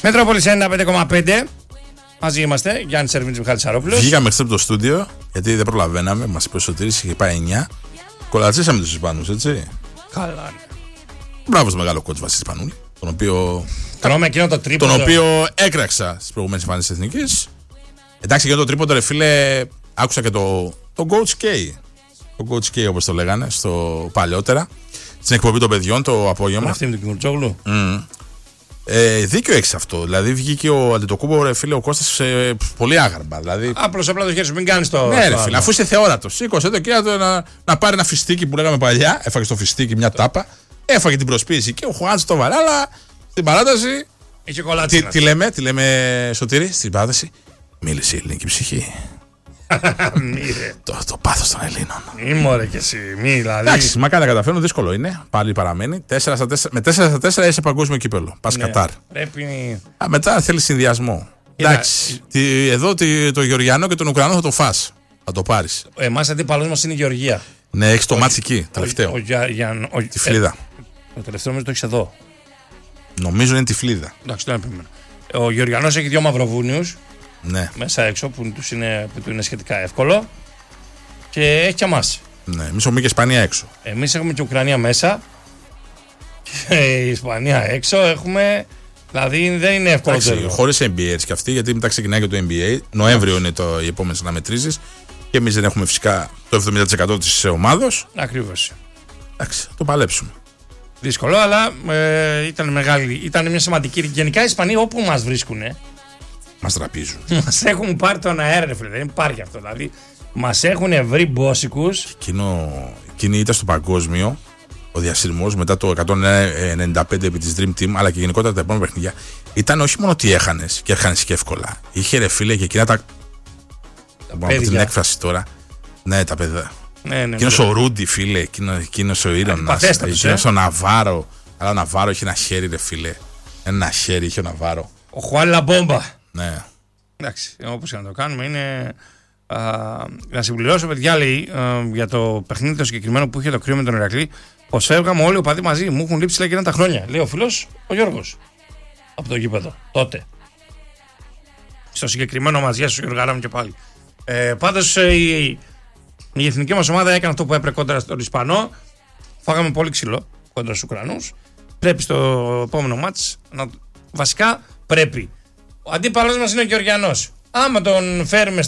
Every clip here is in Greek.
Μετρόπολης 95,5. Μαζί είμαστε, Γιάννης Σερβίνης, Μιχάλης Σαρόπουλος. Βγήκαμε χθες από το στούντιο, γιατί δεν προλαβαίναμε. Μας είπε ο Σωτήρης, είχε πάει 9. Κολατσίσαμε τους Ισπανούς, έτσι. Καλά, ναι. Μπράβο στο μεγάλο κότσο Βασίλη Σπανούλη, τρώμε εκείνο το τρίποντο. τον οποίο έκραξα στις προηγούμενες εμφανίσεις της Εθνικής. Εντάξει, εκείνο το τρίποντο, ρε φίλε, άκουσα και το Coach K. Το Coach K, όπως το λέγανε, στο παλιότερα. Στην εκπομπή των παιδιών το απόγευμα. Αυτή με τον Κιμουρτζόγλου. Δίκιο έχεις αυτό. Δηλαδή βγήκε ο Αντετοκούμπο, ρε φίλε, ο Κώστας πολύ άγαρμα. Δηλαδή... Απλά το χέρι σου, μην κάνεις το. Ναι, ρε φίλε, αφού είσαι θεόρατος. Σήκωσε το και να πάρει ένα φιστίκι που λέγαμε παλιά. Έφαγε στο φιστίκι μια τάπα. Έφαγε την προσποίηση και ο Χουάντς το βαρέ, αλλά στην παράταση. Είχε κολλάτσι. Τι λέμε, Σωτήρη, στην παράταση. Μίλησε η ελληνική ψυχή. Το πάθος των Ελλήνων. Μη μωρέ κι εσύ, μη δηλαδή. Εντάξει, μα να καταφέρουν, δύσκολο είναι. Πάλι παραμένει. 4-4, με 4-4 είσαι παγκόσμιο κύπελο. Πας Κατάρ. Πρέπει... μετά θέλει συνδυασμό. Εντάξει. Εδώ το Γεωργιανό και τον Ουκρανό θα το φας. Θα το πάρεις. Εμάς αντίπαλος μας είναι η Γεωργία. Ναι, έχεις το μάτσι εκεί, τελευταίο. Τη Φλίδα. Το τελευταίο νομίζω το έχεις εδώ. Νομίζω είναι τη Φλίδα. Εντάξει, το επίμενα. Ο Γεωργιανός έχει 2 μαυροβούνιους. Ναι. Μέσα έξω που του είναι σχετικά εύκολο. Και έχει και εμάς. Ναι, εμείς έχουμε και Ισπανία έξω. Εμείς έχουμε και Ουκρανία μέσα. Και η Ισπανία έξω έχουμε. Δηλαδή δεν είναι εύκολο. Χωρίς NBA έτσι και αυτή, γιατί μετά ξεκινάει και το NBA. Νοέμβριο είναι οι επόμενες αναμετρήσεις. Και εμείς δεν έχουμε φυσικά το 70% της ομάδος. Ακριβώς. Εντάξει, το παλέψουμε. Δύσκολο, αλλά ήταν μεγάλη. Ήταν μια σημαντική. Γενικά οι Ισπανοί όπου μας βρίσκουνε. Μας τραπίζουν. Μας έχουν πάρει τον αέρα, φίλε. Δεν υπάρχει αυτό. Δηλαδή, μας έχουν βρει μπόσικους. Εκείνη ήταν στο παγκόσμιο, ο διασυρμός μετά το 195 επί της Dream Team, αλλά και γενικότερα τα επόμενα παιχνίδια. Ήταν όχι μόνο ότι έχανες και έχανες και εύκολα. Είχε ρε φίλε και εκείνα τα. Από την έκφραση τώρα. Ναι, τα παιδιά. Ναι, εκείνος ο Ρούντι, φίλε. Εκείνος ο Ήρωνας. Εκείνος ο Ναβάρο. Αλλά ο Ναβάρο έχει ένα χέρι, ρε φίλε. Ένα χέρι είχε ο Ναβάρο. Ο Χουάν Λαμπόμπα. Ναι. Εντάξει, όπως και να το κάνουμε είναι. Να συμπληρώσω, παιδιά, λέει για το παιχνίδι το συγκεκριμένο που είχε το κρύο με τον Ηρακλή. Πως φεύγαμε όλοι οι οπαδοί μαζί. Μου έχουν λείψει λέει και τα χρόνια. Λέει ο φίλος ο Γιώργος. Από το γήπεδο. Τότε. Στο συγκεκριμένο μας, γεια σου Γιώργαρα μου και πάλι. Πάντως η εθνική μας ομάδα έκανε αυτό που έπρεπε κόντρα στον Ισπανό. Φάγαμε πολύ ξύλο κόντρα στους Ουκρανούς. Πρέπει στο επόμενο μάτς βασικά πρέπει. Ο αντίπαλος μας είναι ο Γεωργιανός. Άμα τον φέρουμε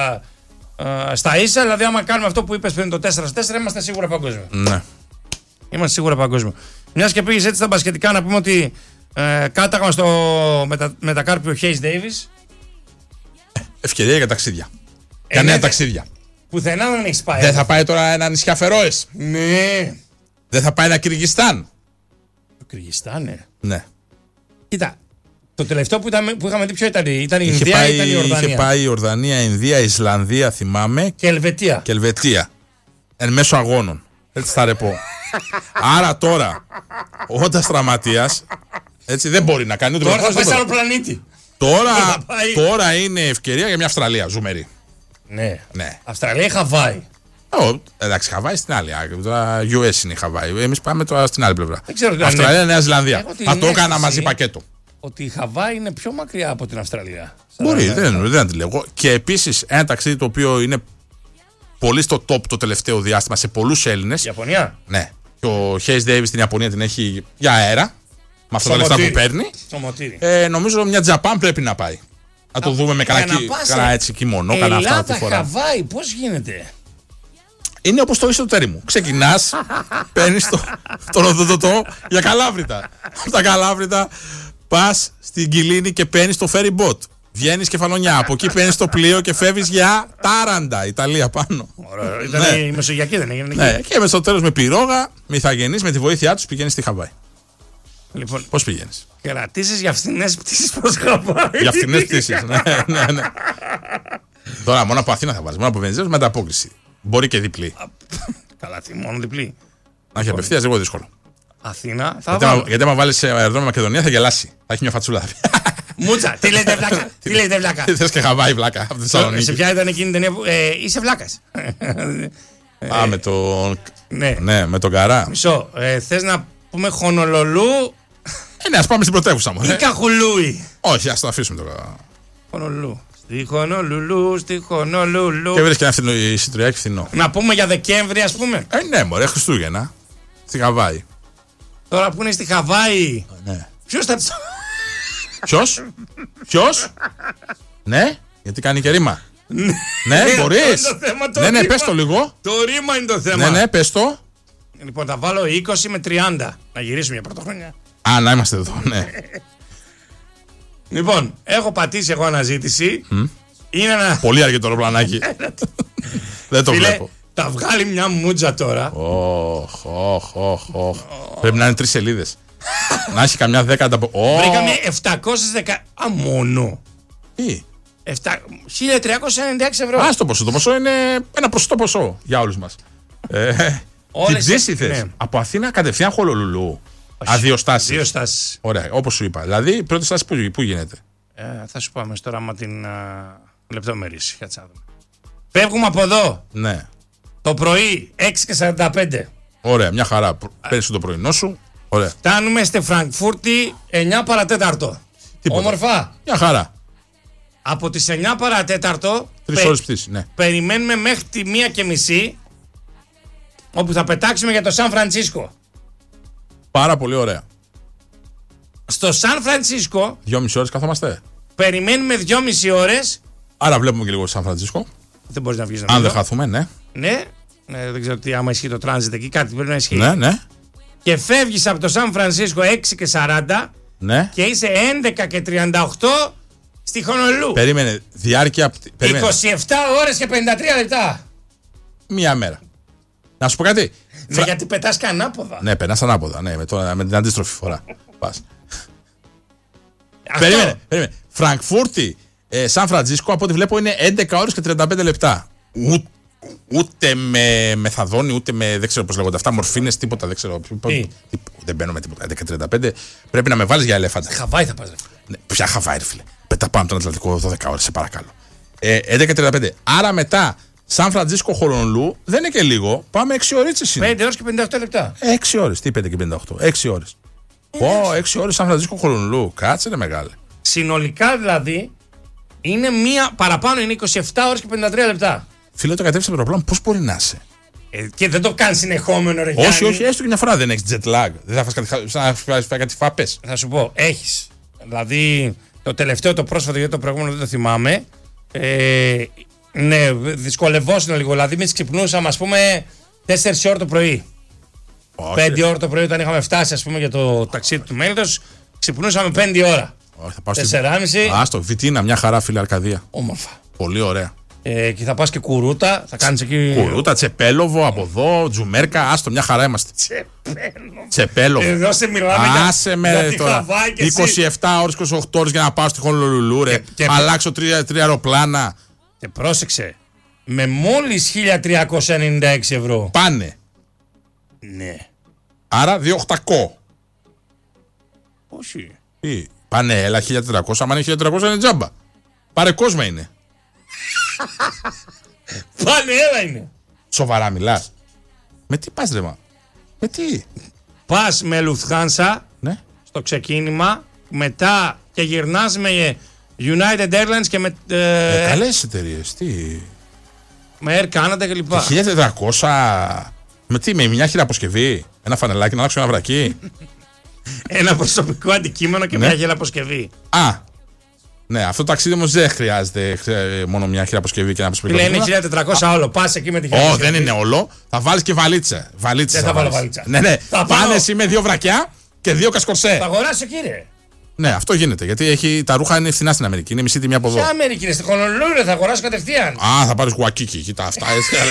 στα ίσα, δηλαδή άμα κάνουμε αυτό που είπες πριν το 4-4, είμαστε σίγουρα παγκόσμιο. Ναι. Είμαστε σίγουρα παγκόσμιο. Μιας και πήγες έτσι στα μπασκετικά, να πούμε ότι κάταγαμε στο μετακάρπιο Hayes Davis. Ευκαιρία για ταξίδια. Κανένα ταξίδια. Πουθενά δεν έχεις πάει. Δεν θα πάει τώρα ένα νησιά Φερόες. Ναι. Δεν θα πάει ένα Κυργιστάν. Το Κυργιστάν, ναι. Κοίτα. Το τελευταίο που είχαμε δει ποιο ήταν η Ινδία ή ήταν η Ορδανία. Είχε πάει η Ορδανία, Ινδία, Ισλανδία, θυμάμαι. Και Ελβετία. Εν μέσω αγώνων. Έτσι θα ρεπώ. Άρα τώρα, όντας τραυματίας, έτσι δεν μπορεί να κάνει. Τώρα θα πάει σε άλλο πλανήτη. Τώρα είναι ευκαιρία για μια Αυστραλία, ζουμερή. Ναι. Αυστραλία ή Χαβάη. Εντάξει, Χαβάη στην άλλη. Τώρα US είναι η Χαβάη. Εμείς πάμε τώρα στην άλλη πλευρά. Αυστραλία, Νέα Ζηλανδία. Θα το έκανα μαζί πακέτο. Ότι η Χαβάη είναι πιο μακριά από την Αυστραλία. Μπορεί, δεν αντιλέγω. Και επίσης ένα ταξίδι το οποίο είναι πολύ στο top το τελευταίο διάστημα σε πολλούς Έλληνες. Ιαπωνία. Ναι. Και ο Hayes Davis στην Ιαπωνία την έχει για αέρα. Με αυτά τα λεφτά που παίρνει. Νομίζω μια Τζαπάν πρέπει να πάει. Να το δούμε με κανένα έτσι κιμονό. Ελλάδα, Χαβάη, πώς γίνεται. Είναι όπως το εσωτερί μου. Ξεκινάς, παίρνεις το ροδοτοτό για Καλάβρητα. Από τα Καλάβρητα πας στην Κιλίνη και παίρνεις το ferry boat. Βγαίνεις Κεφαλονιά. Από εκεί παίρνεις το πλοίο και φεύγεις για Τάραντα, Ιταλία πάνω. Ωραία. Ήταν η Μεσογειακή, δεν έγινε. Ναι, και στο τέλος με πυρόγα, με ηθαγενείς, με τη βοήθειά τους πηγαίνεις στη Χαβάη. Λοιπόν, πώς πηγαίνεις? Κρατήσεις για φθηνές πτήσεις προς Χαβάη. Για φθηνές πτήσεις, ναι. Τώρα μόνο από Αθήνα θα βάζεις, μόνο από Βενιζέλος με ανταπόκριση. Μπορεί και διπλή. Καλά, τι, μόνο διπλή. Να έχει απευθείας, λίγο δύσκολο. Αθήνα, θα βάλω. Γιατί άμα βάλεις αεροδρόμιο Μακεδονία θα γελάσει. Θα έχει μια φατσούλα. Μούτσα, τι λέτε βλάκα. Τι λέτε βλάκα. Θες και Χαβάη βλάκα από τη Θεσσαλονίκη. Σε ποια ήταν εκείνη την ταινία που. Είσαι βλάκας. Με τον. Ναι, με τον Καρά. Μισό. Θες να πούμε Χονολολού. Ναι, ας πάμε στην πρωτεύουσα μου. Ή Καχουλούι. Όχι, ας το αφήσουμε τώρα. Χονολού. Στη Χονολουλού, στη Χονολουλού. Και βρες και ένα εισιτηριάκι φθηνό. Να πούμε για Δεκέμβρη, ας πούμε. Ναι, μωρέ, Χριστούγεννα. Στη Χαβάη. Τώρα που είναι στη Χαβάη. Ναι. Ποιος θα τις... Ποιος? Ναι, γιατί κάνει και ρήμα. Ναι, μπορείς. Ναι, πες το λίγο. Το ρήμα είναι το θέμα. Ναι, πες το. Λοιπόν, θα βάλω 20 με 30. Να γυρίσουμε για πρωτοχρονιά. Α, να είμαστε εδώ, ναι. Λοιπόν, έχω πατήσει εγώ αναζήτηση. Είναι ένα... Πολύ αρκετό το πλανάκι. Δεν το βλέπω. Θα βγάλει μια μούτζα τώρα. Πρέπει να είναι 3 σελίδες. Να έχει καμιά 10. Βρήκαμε 710. Α, μόνο. Τι? 1.396 ευρώ. Ας το ποσό. Το ποσό είναι ένα προσιτό ποσό για όλους μας. Την Τζέσι θες. Από Αθήνα κατευθείαν Χονολουλού. Δύο στάσεις. 2 στάσεις. Ωραία, όπως σου είπα. Δηλαδή, η πρώτη στάση πού γίνεται? Θα σου πάμε τώρα με την λεπτομέρειες. Φεύγουμε από εδώ. Ναι. Το πρωί 6:45. Ωραία, μια χαρά. Παίρνεις το πρωινό σου. Ωραία. Φτάνουμε στη Φραγκφούρτη 9 παρατέταρτο. Τίποτα. Όμορφα. Μια χαρά. Από τις 9 παρατέταρτο 3 ώρες πτήση, ναι. περιμένουμε μέχρι τη 1:30 όπου θα πετάξουμε για το Σαν Φρανσίσκο. Πάρα πολύ ωραία. Στο Σαν Φρανσίσκο 2,5 ώρες καθόμαστε. περιμένουμε 2,5 ώρες. Άρα βλέπουμε και λίγο Σαν Φρανσίσκο. Δεν μπορείς να βγεις. Αν δεν χαθούμε, ναι. Ναι, δεν ξέρω τι άμα ισχύει το τράνζιτ εκεί, κάτι πρέπει να ισχύει. Ναι. Και φεύγεις από το Σαν Φρανσίσκο 6:40 Ναι. και είσαι 11:38 στη Χονολουλού. Περίμενε. Διάρκεια. 27 ώρες και 53 λεπτά. Μία μέρα. Να σου πω κάτι. Ναι, γιατί πετάς και ανάποδα. Ναι, περνάς ανάποδα. Ναι, με την αντίστροφη φορά. Πας. Αυτό. Περίμενε. Φραγκφούρτη, Σαν Φρανσίσκο, από ό,τι βλέπω είναι 11 ώρες και 35 λεπτά. Ούτε με μεθαδόνη, ούτε με. Δεν ξέρω πώς λέγονται αυτά. Μορφίνες, τίποτα. Δεν ξέρω. Δεν μπαίνω με τίποτα. 11:35. Πρέπει να με βάλεις για ελέφαντα. Χαβάη θα πας. Ναι, ποια Χαβάη, ρε φίλε. Πέτα πάμε τον Ατλαντικό 12 ώρες, σε παρακαλώ. 11:35. Άρα μετά Σαν Φρανσίσκο Χονολουλού δεν είναι και λίγο. Πάμε 6 ώρες. 5 ώρες και 58 λεπτά. 6 ώρες. Τι 5 και 58. 6 ώρες. 6 ώρες Σαν Φρανσίσκο Χονολουλού. Κάτσε ρε μεγάλε. Συνολικά δηλαδή είναι μία παραπάνω, είναι 27 ώρες και 53 λεπτά. Φίλε, το κατέβησε από το αεροπλάνο, πώς μπορεί να είσαι? Και δεν το κάνει συνεχόμενο, ρε Όχι, έστω και μια φορά δεν έχει jet lag. Δεν θα φας κάτι φάπες. Θα σου πω, έχεις. Δηλαδή, το τελευταίο, το πρόσφατο, γιατί το προηγούμενο δεν το θυμάμαι. Ναι, δυσκολευόσουν λίγο. Δηλαδή, εμείς ξυπνούσαμε, ας πούμε, 4 ώρα το πρωί. 5 ώρα το πρωί, όταν είχαμε φτάσει, ας πούμε, για το ταξίδι του Μέλιτος, ξυπνούσαμε 5 ώρα. 4,5. Άστο, Βιτίνα, μια χαρά, φίλε, Αρκαδία. Όμορφα. Πολύ ωραία. Και θα πας και Κουρούτα, θα κάνεις εκεί. Κουρούτα, Τσεπέλοβο, από εδώ, Τζουμέρκα, άστο, μια χαρά είμαστε. Τσεπέλοβο. Εδώ σε μιλάμε άσε με τώρα. 27 ώρες, 28 ώρες για να πάω στη Χονολουλού, ρε. Αλλάξω 3 αεροπλάνα. Και πρόσεξε, με μόλις 1.396 ευρώ. Πάνε. Ναι. Άρα 2.800. Όχι. Τι, πάνε, έλα 1.400, άμα είναι 1.400 είναι τζάμπα. Πάρε κόσμο είναι. Πάνε, έλα είναι. Σοβαρά μιλάς? Με τι πας ρε μα? Με τι? Πας με Lufthansa, ναι, στο ξεκίνημα, μετά και γυρνάς με United Airlines και με... καλές εταιρείες, τι? Με Air Canada και λοιπά. 1.400... Με τι, με μια χειραποσκευή? Ένα φανελάκι να αλλάξω ένα βρακί? Ένα προσωπικό αντικείμενο και μια χειραποσκευή. Α, ναι, αυτό το ταξίδι όμως δεν χρειάζεται μόνο μια χειραποσκευή και ένα προσωπικό αντικείμενο. Είναι 1.400 όλο, πας εκεί με τη χειραποσκευή. Όχι, δεν είναι όλο. Θα βάλεις και βαλίτσα. Δεν θα βάλω βαλίτσα. Ναι. Πάνε εσύ με 2 βρακιά και 2 κασκορσέ. Θα αγοράσω, κύριε. Ναι, αυτό γίνεται. Γιατί τα ρούχα είναι φθηνά στην Αμερική. Είναι μισή τιμή από εδώ. Ποια Αμερική είναι, στη Χονολουλού, θα αγοράσω κατευθείαν. Α, θα πάρεις γουακίκι. Κοίτα αυτά.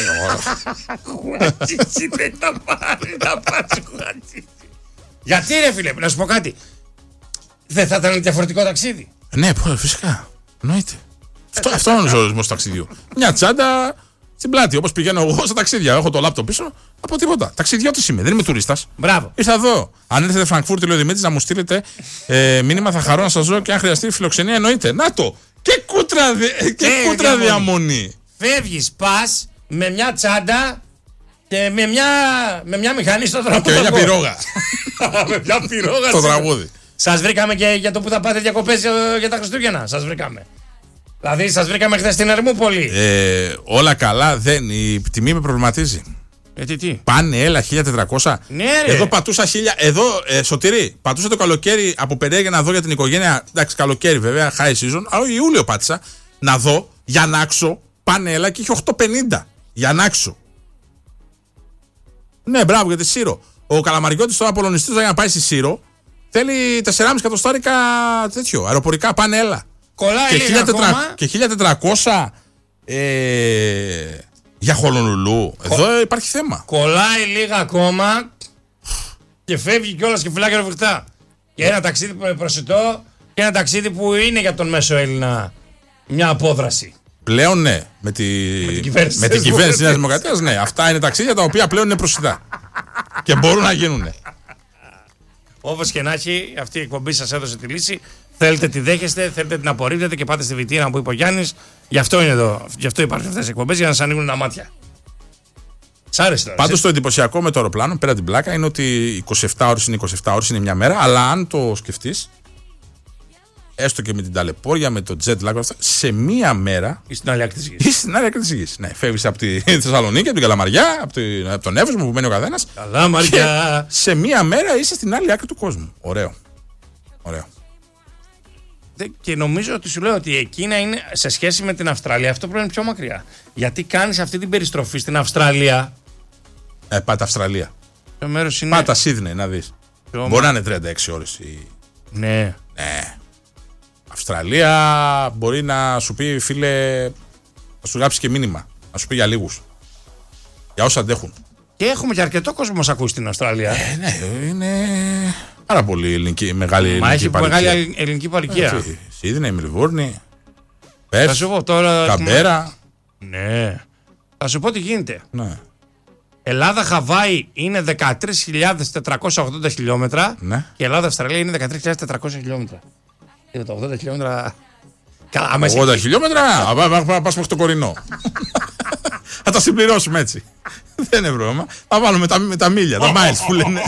Γουακίκι δεν θα πάρει, θα πάρει γουακίκι. Γιατί ρε φίλε, να σου πω κάτι. Δεν θα ήταν διαφορετικό ταξίδι? Ναι, φυσικά. Εννοείται. Αυτό είναι ο ορισμός του ταξιδιού. Μια τσάντα στην πλάτη. Όπως πηγαίνω εγώ στα ταξίδια. Έχω το λάπτοπ πίσω. Από τίποτα. Ταξιδιώτης είμαι, δεν είμαι τουρίστας. Μπράβο. Ήρθα εδώ. Αν έρθετε Φραγκφούρτη, λέει ο Δημήτρης, να μου στείλετε μήνυμα, θα χαρώ να σας δω και αν χρειαστεί φιλοξενία, εννοείται. Να το! Και κούτρα διαμονή. Φεύγεις, πας με μια τσάντα και με μια μηχανή στο τραγούδι. Και με μια πυρόγα. Με μια πυρόγα. Στο τραγούδι. Σας βρήκαμε και για το που θα πάτε διακοπές για τα Χριστούγεννα. Σας βρήκαμε. Δηλαδή, σας βρήκαμε χθες στην Ερμούπολη. Όλα καλά, η τιμή με προβληματίζει. Τι. Πάνε, έλα, 1.400. Ναι, ρε. Εδώ πατούσα 1.000. Εδώ, Σωτηρή, πατούσα το καλοκαίρι από Περέγια να δω για την οικογένεια. Εντάξει, καλοκαίρι βέβαια, high season. Αλλά Ιούλιο πάτησα να δω για να άξω. Πάνε, έλα και είχε 8.50. Για να άξω. Ναι, μπράβο για τη Σύρο. Ο Καλαμαριώτης τώρα πολωνιστής για να πάει στη Σύρο θέλει 4,5 εκατοστάρικα τέτοιο. Αεροπορικά, πάνε, έλα. Κολλάει λίγα ακόμα. Και 1.400 για Χολονουλού. Εδώ υπάρχει θέμα. Κολλάει λίγα ακόμα και φεύγει κιόλας και φυλάκια ροβιχτά. Και ένα ταξίδι προσιτό και ένα ταξίδι που είναι για τον μέσο Έλληνα μια απόδραση. Πλέον ναι, με την κυβέρνηση της Νέας Δημοκρατίας, ναι. Αυτά είναι ταξίδια τα οποία πλέον είναι προσιτά. Και μπορούν να γίνουν. Όπως και να έχει, αυτή η εκπομπή σας έδωσε τη λύση. Θέλετε τη δέχεστε, θέλετε την απορρίπτετε και πάτε στη βιτίνα που είπε ο Γιάννης. Γι' αυτό είναι εδώ. Γι' αυτό υπάρχουν αυτές οι εκπομπές, για να σας ανοίγουν τα μάτια. Σ' άρεσε τώρα. Πάντως το εντυπωσιακό με το αεροπλάνο, πέρα την πλάκα, είναι ότι 27 ώρες είναι 27 ώρες, είναι μια μέρα. Αλλά αν το σκεφτείς, έστω και με την ταλαιπώρια, με το jet lag, σε μία μέρα. Ή στην άλλη άκρη της γης. Ή στην άλλη άκρη της γης. Ναι, φεύγεις από τη Θεσσαλονίκη, από την Καλαμαριά, από τον Εύωσμο που μένει ο καθένας. Καλαμαριά. Σε μία μέρα είσαι στην άλλη άκρη του κόσμου. Ωραίο. Ωραίο. Και νομίζω ότι σου λέω ότι εκείνα είναι σε σχέση με την Αυστραλία. Αυτό πρέπει να είναι πιο μακριά. Γιατί κάνεις αυτή την περιστροφή στην Αυστραλία. Πάτα Αυστραλία. Το μέρος είναι. Πάτα Σίδνεϊ να δεις. Μπορεί να είναι 36 ώρες. Ναι. Ναι. Αυστραλία μπορεί να σου πει, φίλε, να σου γράψει και μήνυμα. Να σου πει για λίγους. Για όσοι αντέχουν. Και έχουμε και αρκετό κόσμο που μας ακούει στην Αυστραλία. Ναι, είναι πάρα πολύ μεγάλη ελληνική παροικία. Μεγάλη ελληνική παροικία. Σίδνεϊ, Μελβούρνη, Πέρθ, τώρα Καμπέρα. Ναι. Θα σου πω τι γίνεται. Ναι. Ελλάδα Χαβάη είναι 13.480 χιλιόμετρα. Ναι. Και Ελλάδα Αυστραλία είναι 13.400 χιλιόμετρα. Είναι τα 80 χιλιόμετρα. Καλά, 80 χιλιόμετρα, πας μέχρι το Κορινό. Θα τα συμπληρώσουμε έτσι. Δεν είναι πρόβλημα. Θα βάλουμε τα μίλια, τα miles που λένε.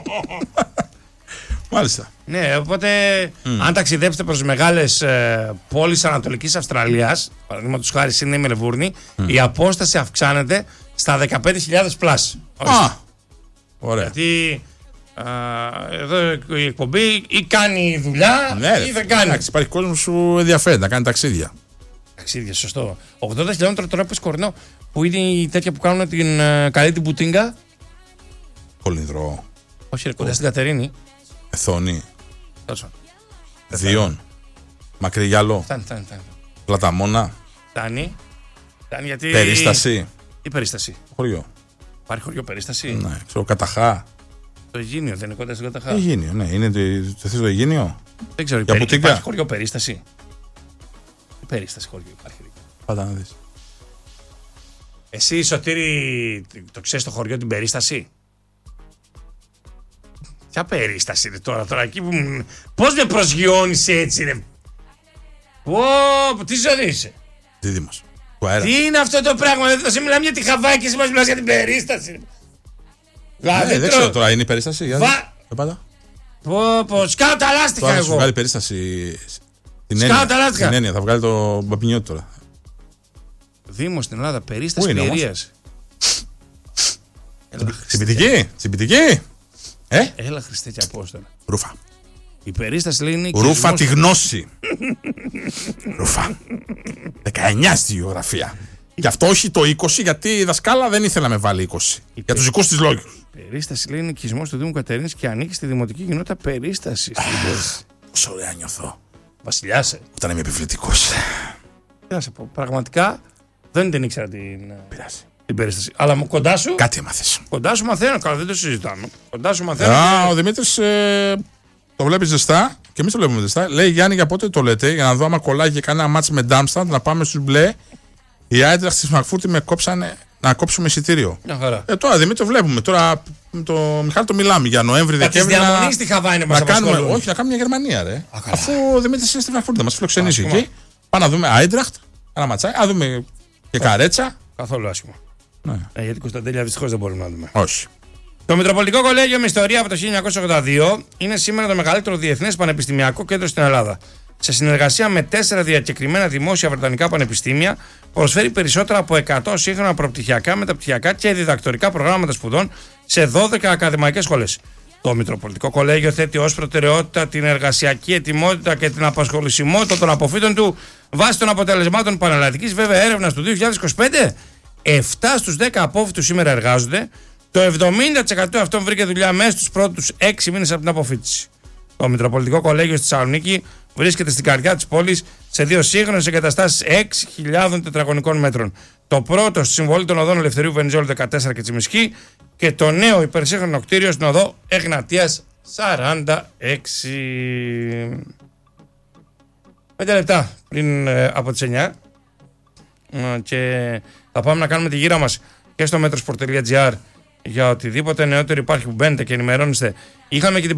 Μάλιστα. Ναι, οπότε αν ταξιδέψετε προς μεγάλες πόλεις Ανατολικής Αυστραλίας, παραδείγματος χάρη Σίδνεϊ, Μελβούρνη, η απόσταση αυξάνεται στα 15.000 πλάς. Ωραία. Γιατί εδώ η εκπομπή ή κάνει δουλειά ή δεν κάνει. Εντάξει, υπάρχει κόσμο σου ενδιαφέρει να κάνει ταξίδια. Ταξίδια, σωστό. 80 χιλιόμετρα τώρα πες Κορνό, που είναι η τέτοια που κάνουν την καλή την Μπουτίνγκα. Κολυνδρό. Όχι, ρε, κοντά στην Κατερίνη. Εθόνη. Τόσο. Διόν. Μακρυγιάλο. Φτάνει. Πλαταμόνα. Φτάνει γιατί. Περίσταση. Τι περίσταση. Χωριό. Υπάρχει χωριό περίσταση. Ναι, ξέρω, Καταχά. Το Αιγίνιο δεν είναι κοντά στην Καταχά. Αιγίνιο, ναι. Είναι το Αιγίνιο. Δεν ξέρω. Για Μπουτίνγκα. Υπάρχει χωριό περίσταση. Τι περίσταση χωριό υπάρχει. Πάντα να δεις. Εσύ, Σωτήρη, το ξέρεις το χωριό την περίσταση. Ποια περίσταση είναι τώρα εκεί που. Πώς με προσγειώνεις έτσι, ρε. Τι ζωή είσαι. Δίδυμος. Τι είναι αυτό το πράγμα, δεν θα σε μιλάμε για τη Χαβάη και εσύ μας μιλάς για την περίσταση. Δεν ξέρω τώρα, είναι η περίσταση. Σκάω τα λάστιχα εγώ. εγώ. Θα βγάλει περίσταση. Σκάω τα λάστιχα. Την έννοια, θα βγάλει το Μπαμπινιώτη τώρα. Δήμο στην Ελλάδα, περίσταση Πιερίας. Τσιμπητική. Έλα Χριστέ και Απόστολα. Ρούφα. Η περίσταση λέει είναι. Ρούφα τη γνώση. Ρούφα. 19 στη γεωγραφία. Γι' αυτό όχι το 20, γιατί η δασκάλα δεν ήθελε να με βάλει 20. Για τους δικούς της λόγους. Περίσταση λέει είναι οικισμός του Δήμου Κατερίνης και ανήκει στη δημοτική κοινότητα περίσταση. Πόσο ωραία νιώθω. Βασιλιάσε. Όταν είμαι επιβλητικός. Τι να σε πω. Πραγματικά δεν την ήξερα την περίσταση. Αλλά κοντά σου. Κάτι έμαθες. Κοντά σου μαθαίνω, καλά, δεν το συζητάμε. Κοντά σου μαθαίνω. Ο Δημήτρης το βλέπει ζεστά και εμείς το βλέπουμε ζεστά. Λέει Γιάννη, για πότε το λέτε, για να δω άμα κολλάει και κανένα μάτς με Ντάμσταντ να πάμε στους μπλε. Οι Άιντραχτ στη Φραγκφούρτη με κόψανε να κόψουμε εισιτήριο. Μια χαρά. Τώρα Δημήτρη το βλέπουμε. Τώρα με το Μιχάλη το μιλάμε για Νοέμβρη-Δεκέμβρη. Να στη Χαβάη να κάνουμε. Όχι, να κάνουμε μια Γερμανία, ρε. Αφού ο Δημήτρης είναι στη Φραγκφούρτη, θα μας φιλοξενήσει εκεί. Πάμε να δούμε Άιντραχτ, ένα ματσάκι, να δούμε και Καρέτσα. Καθόλου άσχημα. Ναι. Γιατί Κωνσταντέλια δυστυχώς δεν μπορούμε να δούμε. Όχι. Το Μητροπολιτικό Κολέγιο με ιστορία από το 1982 είναι σήμερα το μεγαλύτερο διεθνές πανεπιστημιακό κέντρο στην Ελλάδα. Σε συνεργασία με 4 διακεκριμένα δημόσια βρετανικά πανεπιστήμια, προσφέρει περισσότερα από 100 σύγχρονα προπτυχιακά, μεταπτυχιακά και διδακτορικά προγράμματα σπουδών σε 12 ακαδημαϊκές σχολές. Το Μητροπολιτικό Κολέγιο θέτει ως προτεραιότητα την εργασιακή ετοιμότητα και την απασχολησιμότητα των αποφύτων του βάσει των αποτελεσμάτων πανελλαδικής βέβαια έρευνας του 2025. 7 στους 10 απόφοιτους σήμερα εργάζονται. Το 70% αυτών βρήκε δουλειά μέσα στους πρώτους 6 μήνες από την αποφύτιση. Το Μητροπολιτικό Κολέγιο στη Θεσσαλονίκη βρίσκεται στην καρδιά της πόλης σε 2 σύγχρονες εγκαταστάσεις 6.000 τετραγωνικών μέτρων. Το πρώτο στη συμβολή των οδών Ελευθερίου Βενιζέλου 14 και Τσιμισκή και το νέο υπερσύγχρονο κτίριο στην οδό Εγνατίας 46. 5 λεπτά πριν από τις 9 και θα πάμε να κάνουμε τη γύρα μας και στο metrosport.gr για οτιδήποτε νεότερο υπάρχει που μπαίνετε και ενημερώνεστε. Είχαμε και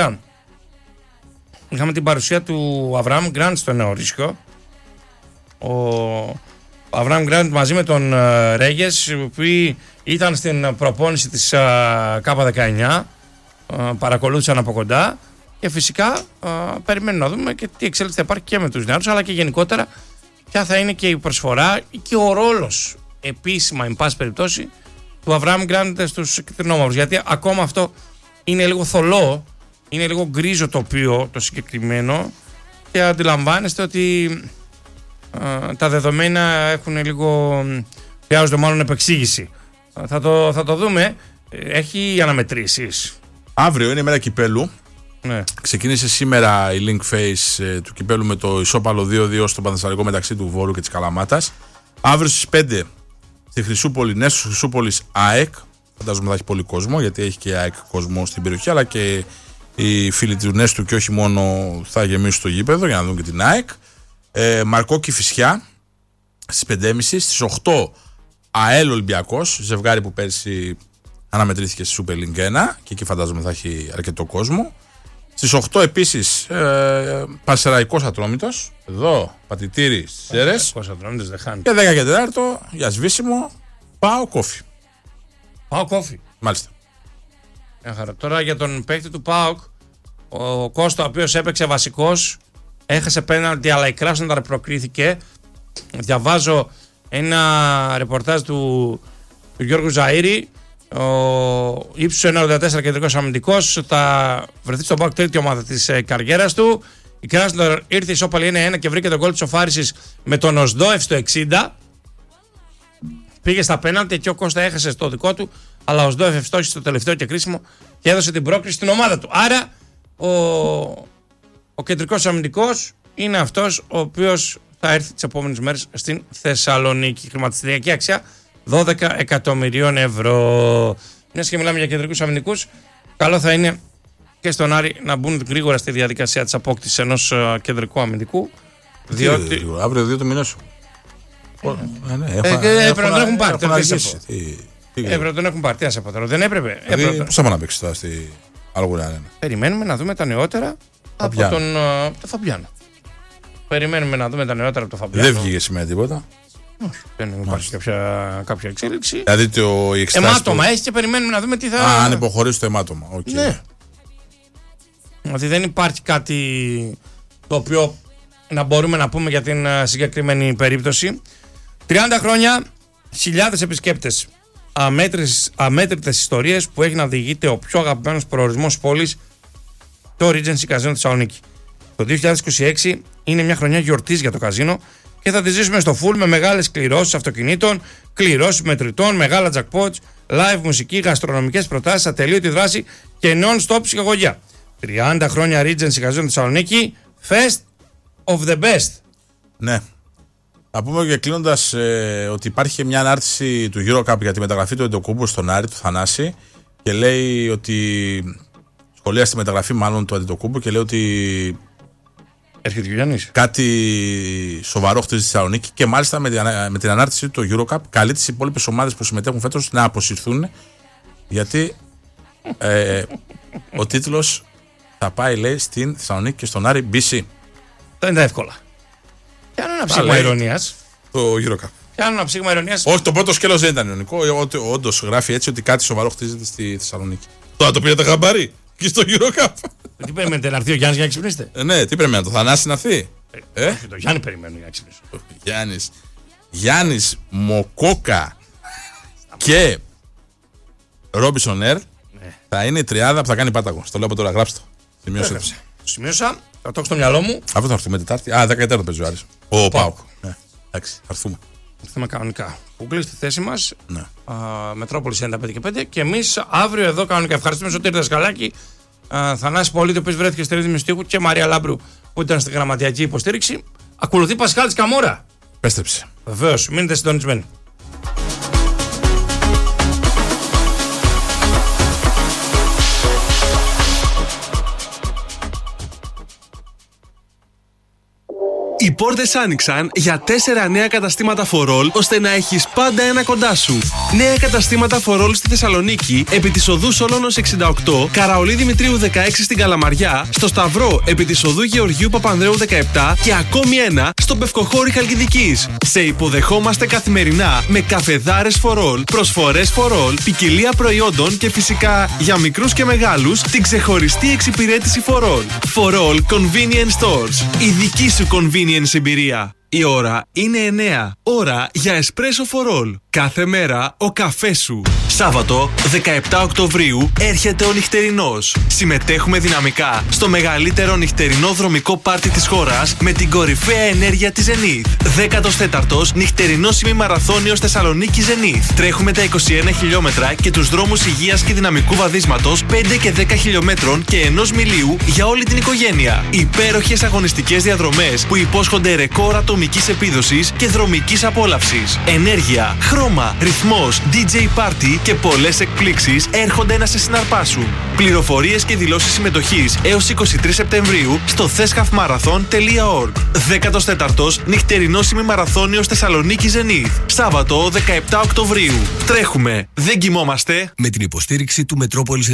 την παρουσία του Αβραάμ Γκραντ στο νέο ρίσκο. Ο Αβραάμ Γκραντ μαζί με τον Ρέγες, οι οποίοι ήταν στην προπόνηση της K19, παρακολούθησαν από κοντά και φυσικά περιμένουμε να δούμε και τι εξέλιξη θα υπάρχει και με τους νεαρούς, αλλά και γενικότερα ποια θα είναι και η προσφορά και ο ρόλος επίσημα, εν πάση περιπτώσει, του Αβραάμ Γκραντ στους κυτρινόμαυρους. Γιατί ακόμα αυτό είναι λίγο θολό, είναι λίγο γκρίζο τοπίο το συγκεκριμένο και αντιλαμβάνεστε ότι τα δεδομένα έχουν λίγο, χρειάζονται μάλλον επεξήγηση. Θα το δούμε. Έχει αναμετρήσεις. Αύριο είναι η μέρα κυπέλου. Ναι. Ξεκίνησε σήμερα η link phase του κυπέλου με το ισόπαλο 2-2 στο Πανθεσσαλικό μεταξύ του Βόλου και της Καλαμάτας. Αύριο στις 5 στη Χρυσούπολη, Νέστος Χρυσούπολης ΑΕΚ. Φαντάζομαι θα έχει πολύ κόσμο, γιατί έχει και ΑΕΚ κόσμο στην περιοχή, αλλά και οι φίλοι του Νέστου και όχι μόνο θα γεμίσουν το γήπεδο για να δουν και την ΑΕΚ. Μαρκό Κηφισιά στις 5.30. Στις 8 ΑΕΛ Ολυμπιακός, ζευγάρι που πέρσι αναμετρήθηκε στη Super League 1 και εκεί φαντάζομαι θα έχει αρκετό κόσμο. Στις 8 επίσης Πανσεραϊκός Ατρόμητος, εδώ Πατητήρι στις Σέρες, και 10 και 4 για σβήσιμο Πάω Κόφι. Πάω Κόφι. Μάλιστα. Τώρα για τον παίκτη του ΠΑΟΚ, ο Κώστα, ο οποίος έπαιξε βασικός, έχασε πέναλτι αλλά η Κράσνοδαρ προκρίθηκε. Διαβάζω ένα ρεπορτάζ του Γιώργου Ζαΐρη. Ο ύψους 1,84 κεντρικός αμυντικός, θα βρεθεί στον ΠΑΟΚ τρίτη ομάδα της καριέρας του. Η Κράσνοδαρ ήρθε ισόπαλη 1-1 και βρήκε τον γκολ της οφάρισης με τον Οσδόεφ στο 60. Πήγε στα πέναλτι και ο Κώστα έχασε στο δικό του, αλλά ο Οσδόεφ ευστόχησε στο τελευταίο και κρίσιμο και έδωσε την πρόκριση στην ομάδα του. Άρα ο κεντρικός αμυντικός είναι αυτός ο οποίος θα έρθει τις επόμενες μέρες στην Θεσσαλονίκη. Χρηματιστηριακή αξία 12 εκατομμυρίων ευρώ. Μιας και μιλάμε για κεντρικούς αμυντικούς, καλό θα είναι και στον Άρη να μπουν γρήγορα στη διαδικασία της απόκτησης ενός κεντρικού αμυντικού. Διότι αύριο 2 του μηνός. Έπρεπε να τον έχουν πάρει. Έπρεπε να τον έχουν πάρει. Τι να σε πω τώρα, δεν έπρεπε. Πώς θα να παίξει τώρα στη Αλγουράνια. Περιμένουμε να δούμε τα νεότερα από τον Φαμπιάνο. Περιμένουμε να δούμε τα νεότερα από τον Φαμπιάνο. Δεν βγήκε σήμερα τίποτα. Όχι, δεν υπάρχει κάποια εξέλιξη. Δηλαδή αιμάτωμα έχει και περιμένουμε να δούμε τι θα. Αν υποχωρήσει το αιμάτωμα. Ναι. Ότι δεν υπάρχει κάτι το οποίο να μπορούμε να πούμε για την συγκεκριμένη περίπτωση. 30 χρόνια, χιλιάδες επισκέπτες, αμέτρητες ιστορίες που έχει να διηγείται ο πιο αγαπημένος προορισμός πόλης, το Regency Casino Θεσσαλονίκη. Το 2026 είναι μια χρονιά γιορτής για το καζίνο και θα τη ζήσουμε στο full με μεγάλες κληρώσεις αυτοκινήτων, κληρώσεις μετρητών, μεγάλα jackpots, live μουσική, γαστρονομικές προτάσεις, ατελείωτη δράση και non-stop ψυχαγωγία. 30 χρόνια Regency Casino Θεσσαλονίκη, Fest of the best. Ναι. Να πούμε και κλείνοντας ότι υπάρχει μια ανάρτηση του EuroCup για τη μεταγραφή του Αντετοκούμπου στον Άρη, του Θανάση, και λέει ότι σχολίασε τη μεταγραφή μάλλον του Αντετοκούμπου και λέει ότι έρχεται ο Γιάννης. Κάτι σοβαρό χτίζει στη Θεσσαλονίκη και μάλιστα με την ανάρτηση του EuroCup καλεί τις υπόλοιπες ομάδες που συμμετέχουν φέτος να αποσυρθούν, γιατί ο τίτλος θα πάει, λέει, στην Θεσσαλονίκη και στον Άρη BC. Δεν είναι εύκολα. Κάνω ένα ψήγμα ηρωνίας. Το EuroCup. Κάνω ένα ψήγμα ειρωνίας. Όχι, το πρώτο σκέλος δεν ήταν ειρωνικό. Όντως γράφει έτσι ότι κάτι σοβαρό χτίζεται στη Θεσσαλονίκη. Τώρα το πήρατε χαμπάρι και στο EuroCup. Τι περιμένετε, να έρθει ο Γιάννης για να ξυπνήσετε? Ναι, τι περιμένετε, το Θανάση να έρθει? Όχι, το Γιάννη περιμένω για να ξυπνήσω. Γιάννης Μοκόκα και Ρόμπισον Ερ θα είναι η τριάδα που θα κάνει πάταγο. Στο λέω από τώρα, γράψτε το. Σημείωσα, θα το έχω στο μυαλό μου. Αυτό θα έρθουμε Τετάρτη. 14 παίζει ο Άρης. Ο ΠΑΟΚ. Εντάξει, θα έρθουμε. Έρθουμε κανονικά. Google στη θέση μας. Ναι. Μετρόπολης 95 και 5. Και εμείς αύριο εδώ κανονικά. Ευχαριστούμε Σωτήρη Δασκαλάκη, Θανάση Πολίτη, ο οποίος βρέθηκε στη ρύθμιση του ήχου, και Μαρία Λάμπρου που ήταν στη γραμματιακή υποστήριξη. Ακολουθεί Πασχάλης Καμόρα. Πέστρεψε. Βεβαίως, μείνετε συντονισμένοι. Οι πόρτες άνοιξαν για 4 νέα καταστήματα Φορόλ, ώστε να έχεις πάντα ένα κοντά σου. Νέα καταστήματα Φορόλ στη Θεσσαλονίκη, επί της οδού Σόλωνος 68, Καραολί Δημητρίου 16 στην Καλαμαριά, στο Σταυρό επί της οδού Γεωργίου Παπανδρέου 17 και ακόμη ένα στο Πευκοχώρη Χαλκιδικής. Σε υποδεχόμαστε καθημερινά με καφεδάρες Φορόλ, προσφορές Φορόλ, ποικιλία προϊόντων και φυσικά για μικρούς και μεγάλους την ξεχωριστή εξυπηρέτηση Φορόλ. Φορόλ Convenience Stores. Η δική σου convenience εμπειρία. Η ώρα είναι 9. Ώρα για εσπρέσο Φορόλ. Κάθε μέρα ο καφές σου. Σάββατο 17 Οκτωβρίου έρχεται ο νυχτερινός. Συμμετέχουμε δυναμικά στο μεγαλύτερο νυχτερινό δρομικό πάρτι της χώρας με την κορυφαία ενέργεια της Zenith. 14ος νυχτερινός ημιμαραθώνιος Θεσσαλονίκη Zenith. Τρέχουμε τα 21 χιλιόμετρα και τους δρόμους υγείας και δυναμικού βαδίσματος 5 και 10 χιλιόμετρων και 1 μιλίου για όλη την οικογένεια. Υπέροχες αγωνιστικές διαδρομές που υπόσχονται ρεκόρ ατομικής επίδοσης και δρομικής απόλαυσης. Ενέργεια, χρώμα, ρυθμός, DJ party και πολλές εκπλήξεις έρχονται να σε συναρπάσουν. Πληροφορίες και δηλώσεις συμμετοχής έως 23 Σεπτεμβρίου στο thescafmarathon.org. 14ος νυχτερινός ημιμαραθώνιος Θεσσαλονίκη Zenith. Σάββατο 17 Οκτωβρίου. Τρέχουμε, δεν κοιμόμαστε. Με την υποστήριξη του Μετρόπολης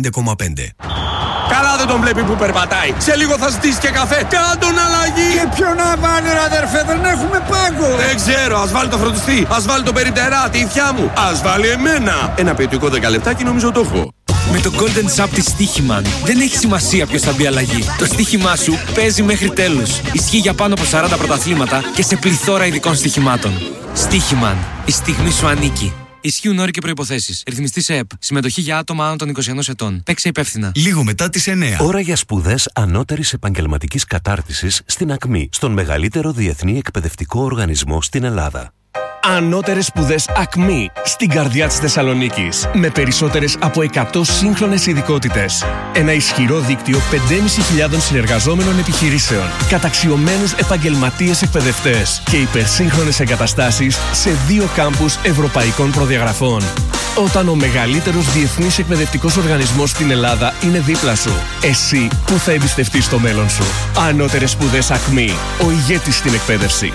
95,5. Καλά δεν τον βλέπει που περπατάει. Σε λίγο θα ζητήσει και καφέ. Κάντον αλλαγή. Και ποιο να βάλει ρε αδερφέ, δεν έχουμε πάγκο. Δεν ξέρω, ας βάλει το φροντιστή. Ας βάλει το περιπτερά, τη ηθιά μου. Ας βάλει εμένα. Ένα ποιοτικό 10 λεπτάκι νομίζω το έχω. Με το Golden Sub της Στοίχημαν δεν έχει σημασία ποιος θα μπει αλλαγή. Το στοίχημά σου παίζει μέχρι τέλους. Ισχύει για πάνω από 40 πρωταθλήματα και σε πληθώρα ειδικών στοιχημάτων. Στοίχημαν. Η στιγμή σου ανήκει. Ισχύουν όροι και προϋποθέσεις. Ρυθμιστή σε ΕΠ. Συμμετοχή για άτομα άνω των 21 ετών. Παίξε υπεύθυνα. Λίγο μετά τις 9. Ώρα για σπουδές ανώτερης επαγγελματικής κατάρτισης στην ΑΚΜΗ, στον μεγαλύτερο διεθνή εκπαιδευτικό οργανισμό στην Ελλάδα. Ανώτερες σπουδές ΑΚΜΗ στην καρδιά της Θεσσαλονίκης. Με περισσότερες από 100 σύγχρονες ειδικότητες. Ένα ισχυρό δίκτυο 5.500 συνεργαζόμενων επιχειρήσεων. Καταξιωμένους επαγγελματίες εκπαιδευτές. Και υπερσύγχρονες εγκαταστάσεις σε 2 κάμπους ευρωπαϊκών προδιαγραφών. Όταν ο μεγαλύτερος διεθνής εκπαιδευτικός οργανισμός στην Ελλάδα είναι δίπλα σου, εσύ που θα εμπιστευτείς το μέλλον σου. Ανώτερες σπουδές ΑΚΜΗ. Ο ηγέτης στην εκπαίδευση.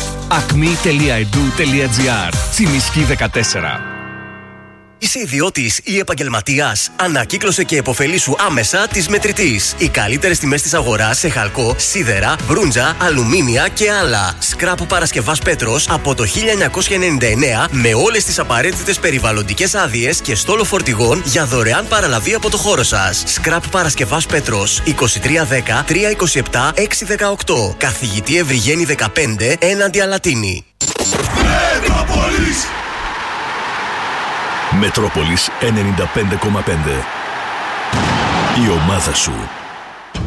acme.edu.gr. Τσιμισκή 14. Είσαι ιδιώτης ή επαγγελματίας? Ανακύκλωσε και επωφελήσου άμεσα της Μετρητής. Οι καλύτερες τιμές της αγοράς σε χαλκό, σίδερα, μπρούντζα, αλουμίνια και άλλα. Σκράπ Παρασκευάς Πέτρος από το 1999 με όλες τις απαραίτητες περιβαλλοντικές άδειες και στόλο φορτηγών για δωρεάν παραλαβή από το χώρο σας. Σκράπ Παρασκευάς Πέτρος 2310 327 618. Καθηγητή Ευρυγένη 15 έναντι Αλατίνη. Μετρόπολης 95,5. Η ομάδα σου.